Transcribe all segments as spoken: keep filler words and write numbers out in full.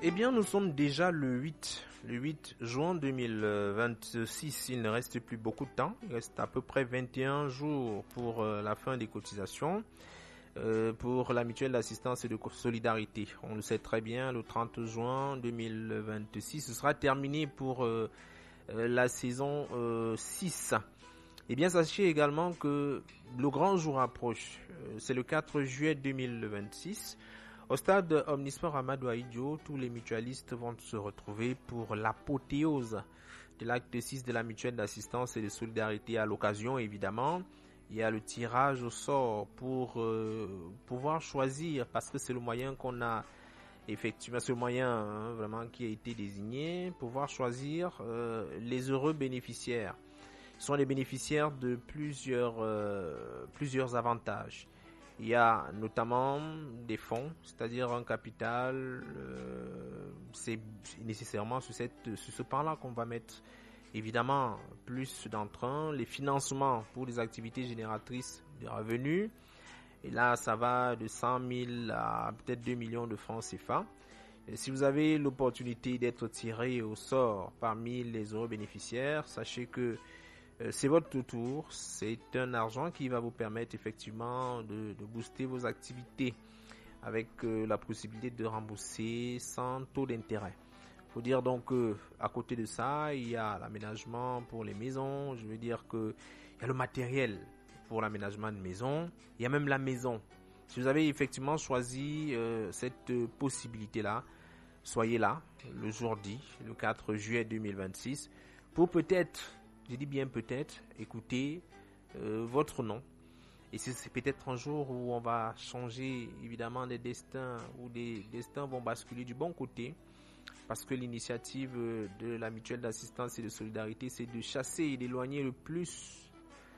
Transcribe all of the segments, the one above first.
Eh bien, nous sommes déjà le huit, le huit juin deux mille vingt-six. Il ne reste plus beaucoup de temps. Il reste à peu près vingt et un jours pour euh, la fin des cotisations euh, pour la mutuelle d'assistance et de solidarité. On le sait très bien, le trente juin deux mille vingt-six, ce sera terminé pour euh, euh, la saison euh, six. Eh bien, sachez également que le grand jour approche. Euh, c'est le quatre juillet deux mille vingt-six. Au stade Omnisport Amadou Ahidjo, tous les mutualistes vont se retrouver pour l'apothéose de l'acte six de la mutuelle d'assistance et de solidarité. À l'occasion, évidemment, il y a le tirage au sort pour euh, pouvoir choisir, parce que c'est le moyen qu'on a effectivement, c'est le moyen hein, vraiment qui a été désigné, pouvoir choisir euh, les heureux bénéficiaires. Ce sont les bénéficiaires de plusieurs, euh, plusieurs avantages. Il y a notamment des fonds, c'est-à-dire un capital. Euh, c'est nécessairement sur, cette, sur ce pan-là qu'on va mettre évidemment plus d'entrain. Les financements pour les activités génératrices de revenus. Et là, ça va de cent mille à peut-être deux millions de francs C F A. Et si vous avez l'opportunité d'être tiré au sort parmi les heureux bénéficiaires, sachez que c'est votre tour, c'est un argent qui va vous permettre effectivement de, de booster vos activités avec euh, la possibilité de rembourser sans taux d'intérêt. Il faut dire donc que à côté de ça, il y a l'aménagement pour les maisons, je veux dire que il y a le matériel pour l'aménagement de maison, il y a même la maison. Si vous avez effectivement choisi euh, cette possibilité-là, soyez là le jour dit, le quatre juillet deux mille vingt-six, pour peut-être je dis bien peut-être, écoutez euh, votre nom. Et c'est, c'est peut-être un jour où on va changer évidemment des destins, où des destins vont basculer du bon côté. Parce que l'initiative de la mutuelle d'assistance et de solidarité, c'est de chasser et d'éloigner le plus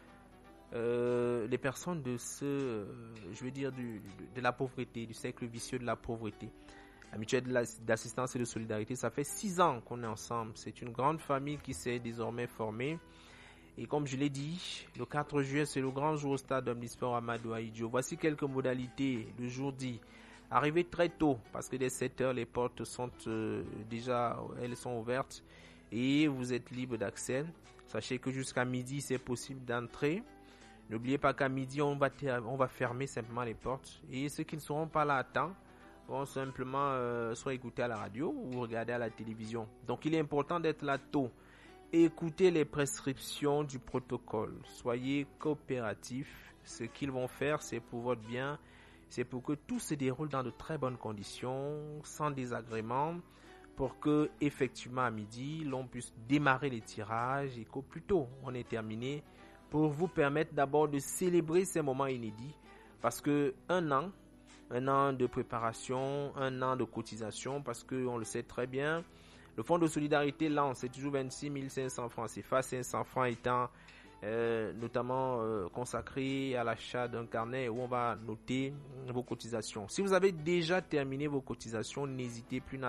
euh, les personnes de ce, euh, je veux dire, du, de, de la pauvreté, du cercle vicieux de la pauvreté. La mutuelle d'assistance et de solidarité, ça fait six ans qu'on est ensemble. C'est une grande famille qui s'est désormais formée. Et comme je l'ai dit, le quatre juillet, c'est le grand jour au stade Omnisport Amadou Ahidjo. Voici quelques modalités le jour dit. Arrivez très tôt, parce que dès sept heures, les portes sont euh, déjà, elles sont ouvertes et vous êtes libre d'accès. Sachez que jusqu'à midi, c'est possible d'entrer. N'oubliez pas qu'à midi, on va, ter- on va fermer simplement les portes. Et ceux qui ne seront pas là à temps, vont simplement euh, soit écouter à la radio ou regarder à la télévision. Donc il est important d'être là tôt. Écoutez les prescriptions du protocole. Soyez coopératifs. Ce qu'ils vont faire, c'est pour votre bien. C'est pour que tout se déroule dans de très bonnes conditions, sans désagrément, pour que effectivement à midi, l'on puisse démarrer les tirages et qu'au plus tôt on ait terminé, pour vous permettre d'abord de célébrer ces moments inédits. Parce que un an, un an de préparation, un an de cotisation, parce que on le sait très bien, le fonds de solidarité lance, c'est toujours vingt-six mille cinq cents francs C F A, cinq cents francs étant euh, notamment euh, consacré à l'achat d'un carnet où on va noter vos cotisations. Si vous avez déjà terminé vos cotisations, n'hésitez plus